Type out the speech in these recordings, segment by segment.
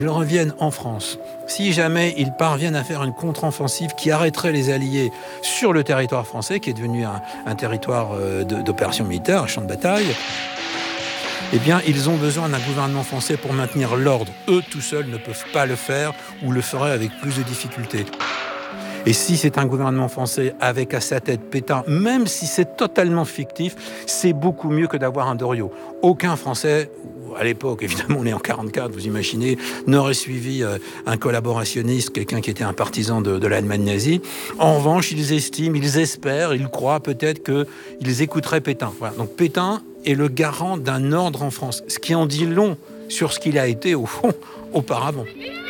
Ils reviennent en France. Si jamais ils parviennent à faire une contre-offensive qui arrêterait les Alliés sur le territoire français, qui est devenu un territoire d'opération militaire, un champ de bataille, eh bien, ils ont besoin d'un gouvernement français pour maintenir l'ordre. Eux, tout seuls, ne peuvent pas le faire ou le feraient avec plus de difficultés. Et si c'est un gouvernement français avec à sa tête Pétain, même si c'est totalement fictif, c'est beaucoup mieux que d'avoir un Doriot. Aucun Français, à l'époque, évidemment, on est en 1944, vous imaginez, n'aurait suivi un collaborationniste, quelqu'un qui était un partisan de l'Allemagne nazie. En revanche, ils estiment, ils espèrent, ils croient peut-être qu'ils écouteraient Pétain. Voilà. Donc Pétain est le garant d'un ordre en France, ce qui en dit long sur ce qu'il a été, au fond, auparavant.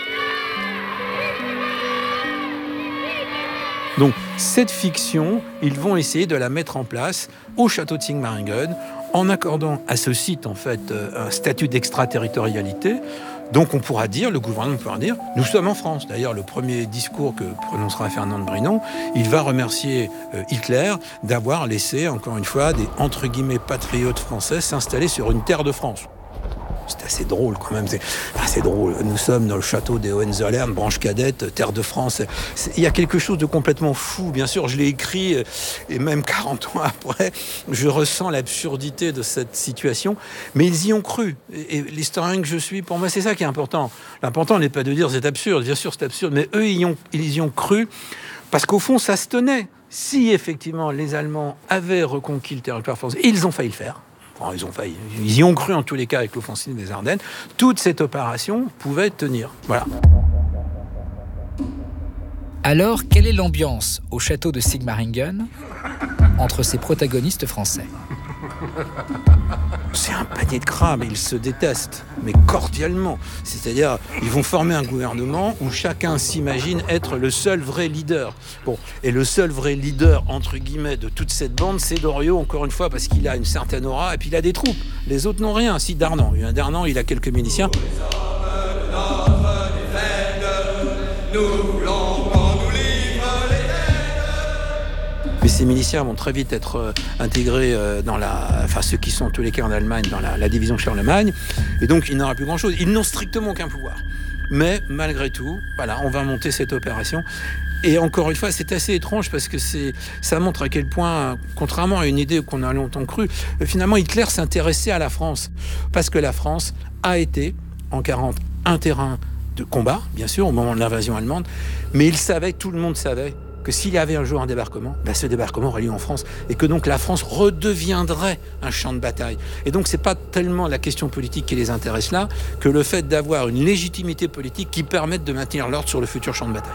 Donc, cette fiction, ils vont essayer de la mettre en place au château de Sigmaringen, en accordant à ce site, en fait, un statut d'extraterritorialité. Donc, on pourra dire, le gouvernement pourra dire, nous sommes en France. D'ailleurs, le premier discours que prononcera Fernand de Brinon, il va remercier Hitler d'avoir laissé, encore une fois, des, entre guillemets, patriotes français s'installer sur une terre de France. C'est assez drôle quand même, c'est assez drôle. Nous sommes dans le château des Hohenzollern, branche cadette, terre de France. Il y a quelque chose de complètement fou, bien sûr, je l'ai écrit, et même 40 ans après, je ressens l'absurdité de cette situation, mais ils y ont cru. Et l'historien que je suis, pour moi, c'est ça qui est important. L'important n'est pas de dire c'est absurde, bien sûr c'est absurde, mais eux, ils y ont cru, parce qu'au fond, ça se tenait. Si effectivement les Allemands avaient reconquis le territoire français, ils ont failli le faire. Enfin, ils y ont cru en tous les cas avec l'offensive des Ardennes. Toute cette opération pouvait tenir. Voilà. Alors, quelle est l'ambiance au château de Sigmaringen entre ces protagonistes français ? C'est un panier de crabes, ils se détestent, mais cordialement. C'est-à-dire, ils vont former un gouvernement où chacun s'imagine être le seul vrai leader. Bon, et le seul vrai leader, entre guillemets, de toute cette bande, c'est Doriot, encore une fois, parce qu'il a une certaine aura, et puis il a des troupes. Les autres n'ont rien. Si, Darnan, il a quelques miliciens. Mais ces miliciens vont très vite être intégrés dans ceux qui sont en tous les cas en Allemagne, dans la division Charlemagne. Et donc, il n'aura plus grand-chose. Ils n'ont strictement aucun pouvoir. Mais, malgré tout, voilà, on va monter cette opération. Et encore une fois, c'est assez étrange parce que ça montre à quel point, contrairement à une idée qu'on a longtemps cru, finalement, Hitler s'intéressait à la France. Parce que la France a été, en 1940, un terrain de combat, bien sûr, au moment de l'invasion allemande. Mais il savait, tout le monde savait, que s'il y avait un jour un débarquement, ce débarquement aurait lieu en France et que donc la France redeviendrait un champ de bataille. Et donc c'est pas tellement la question politique qui les intéresse là que le fait d'avoir une légitimité politique qui permette de maintenir l'ordre sur le futur champ de bataille.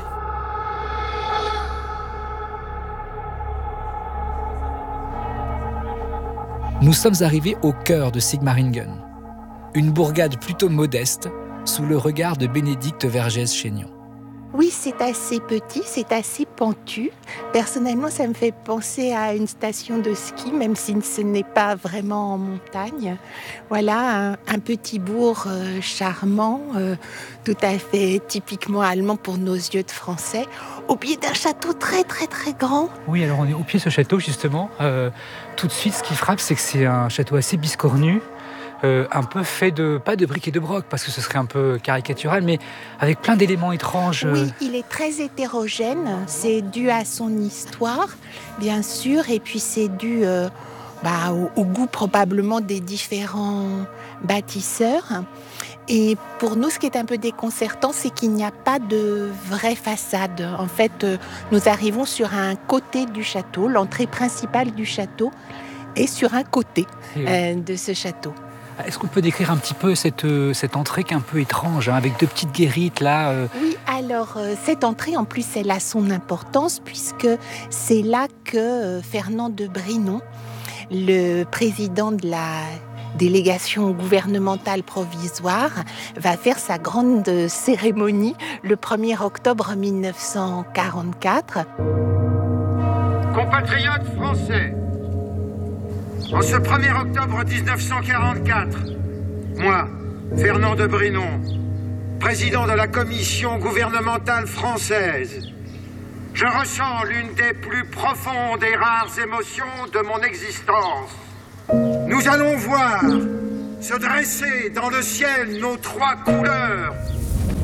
Nous sommes arrivés au cœur de Sigmaringen, une bourgade plutôt modeste sous le regard de Bénédicte Vergès-Chaignon. Oui, c'est assez petit, c'est assez pentu. Personnellement, ça me fait penser à une station de ski, même si ce n'est pas vraiment en montagne. Voilà, un petit bourg charmant, tout à fait typiquement allemand pour nos yeux de Français, au pied d'un château très très très grand. Oui, alors on est au pied de ce château justement. Tout de suite, ce qui frappe, c'est que c'est un château assez biscornu. Un peu fait pas de briques et de broc, parce que ce serait un peu caricatural, mais avec plein d'éléments étranges. Oui, il est très hétérogène. C'est dû à son histoire, bien sûr, et puis c'est dû au goût probablement des différents bâtisseurs. Et pour nous, ce qui est un peu déconcertant, c'est qu'il n'y a pas de vraie façade. En fait, nous arrivons sur un côté du château, l'entrée principale du château est sur un côté de ce château. Est-ce qu'on peut décrire un petit peu cette entrée qui est un peu étrange, avec deux petites guérites là Oui, alors cette entrée, en plus, elle a son importance puisque c'est là que Fernand de Brinon, le président de la délégation gouvernementale provisoire, va faire sa grande cérémonie le 1er octobre 1944. Compatriotes français, en ce 1er octobre 1944, moi, Fernand de Brinon, président de la commission gouvernementale française, je ressens l'une des plus profondes et rares émotions de mon existence. Nous allons voir se dresser dans le ciel nos trois couleurs,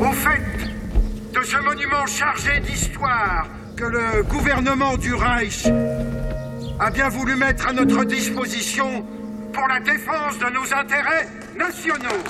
Au fait de ce monument chargé d'histoire que le gouvernement du Reich a bien voulu mettre à notre disposition pour la défense de nos intérêts nationaux.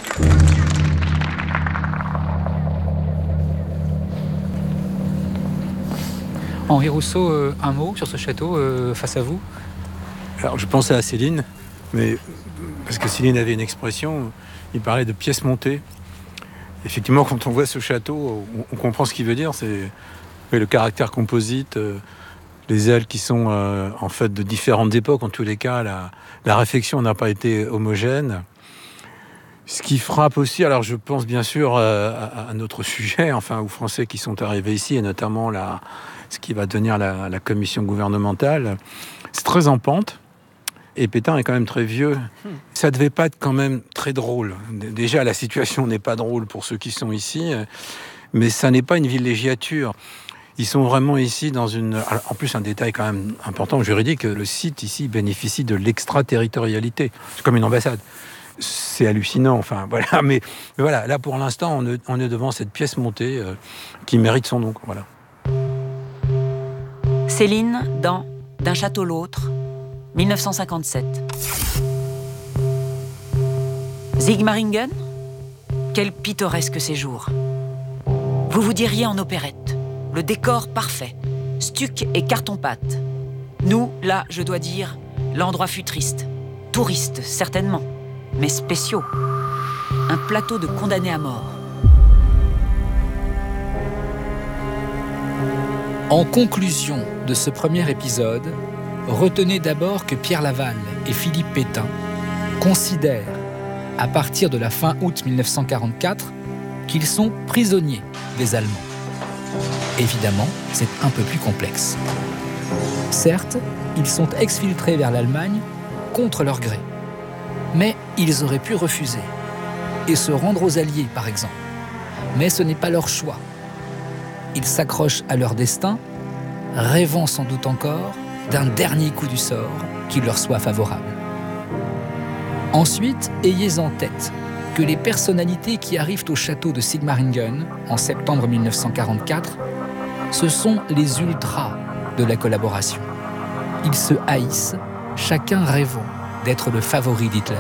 Henri Rousseau, un mot sur ce château face à vous? Alors je pensais à Céline, mais parce que Céline avait une expression, il parlait de pièces montées. Effectivement, quand on voit ce château, on comprend ce qu'il veut dire. C'est le caractère composite, les ailes qui sont en fait de différentes époques. En tous les cas, la réflexion n'a pas été homogène. Ce qui frappe aussi, alors je pense bien sûr à notre sujet, enfin aux Français qui sont arrivés ici, et notamment ce qui va devenir la commission gouvernementale. C'est très en pente. Et Pétain est quand même très vieux. Ça devait pas être quand même très drôle. Déjà, la situation n'est pas drôle pour ceux qui sont ici, mais ça n'est pas une villégiature. Ils sont vraiment ici dans une... Alors, en plus, un détail quand même important juridique, le site ici bénéficie de l'extraterritorialité. C'est comme une ambassade. C'est hallucinant, enfin voilà. Mais voilà, là pour l'instant, on est devant cette pièce montée qui mérite son nom. Voilà. Céline dans D'un château l'autre, 1957. Sigmaringen? Quel pittoresque séjour. Vous vous diriez en opérette. Le décor parfait. Stuc et carton-pâte. Nous, là, je dois dire, l'endroit fut triste. Touristes, certainement. Mais spéciaux. Un plateau de condamnés à mort. En conclusion de ce premier épisode, retenez d'abord que Pierre Laval et Philippe Pétain considèrent, à partir de la fin août 1944, qu'ils sont prisonniers des Allemands. Évidemment, c'est un peu plus complexe. Certes, ils sont exfiltrés vers l'Allemagne contre leur gré. Mais ils auraient pu refuser et se rendre aux Alliés, par exemple. Mais ce n'est pas leur choix. Ils s'accrochent à leur destin, rêvant sans doute encore d'un dernier coup du sort qui leur soit favorable. Ensuite, ayez en tête que les personnalités qui arrivent au château de Sigmaringen en septembre 1944, ce sont les ultras de la collaboration. Ils se haïssent, chacun rêvant d'être le favori d'Hitler.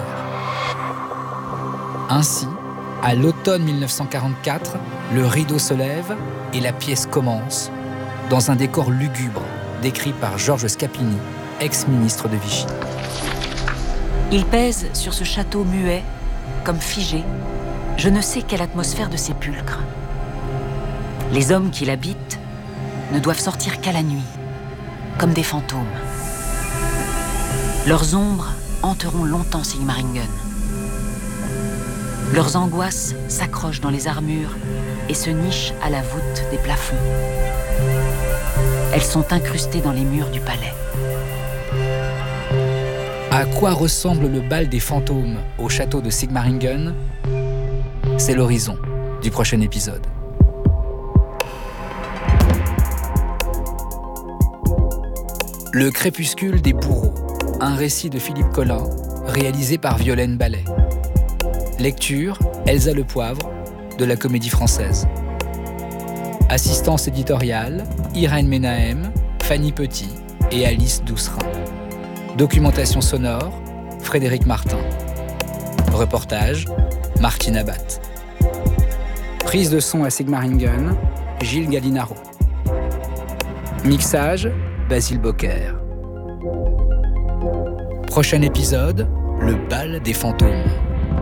Ainsi, à l'automne 1944, le rideau se lève et la pièce commence dans un décor lugubre décrit par Georges Scapini, ex-ministre de Vichy. Il pèse sur ce château muet, comme figé, je ne sais quelle atmosphère de sépulcre. Les hommes qui l'habitent ne doivent sortir qu'à la nuit, comme des fantômes. Leurs ombres hanteront longtemps Sigmaringen. Leurs angoisses s'accrochent dans les armures et se nichent à la voûte des plafonds. Elles sont incrustées dans les murs du palais. À quoi ressemble le bal des fantômes au château de Sigmaringen? C'est l'horizon du prochain épisode. Le crépuscule des bourreaux, un récit de Philippe Collin, réalisé par Violaine Ballet. Lecture, Elsa Le Poivre, de la Comédie Française. Assistance éditoriale, Irène Ménahem, Fanny Petit et Alice Doucerin. Documentation sonore, Frédéric Martin. Reportage, Martine Abat. Prise de son à Sigmaringen, Gilles Gallinaro. Mixage, Basile Bocquer. Prochain épisode, le bal des fantômes.